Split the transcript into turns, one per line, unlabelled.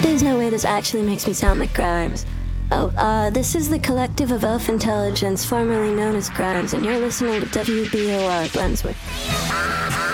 There's no way this actually makes me sound like Grimes. This is the Collective of Elf Intelligence, formerly known as Grimes, and you're listening to WBOR Brunswick.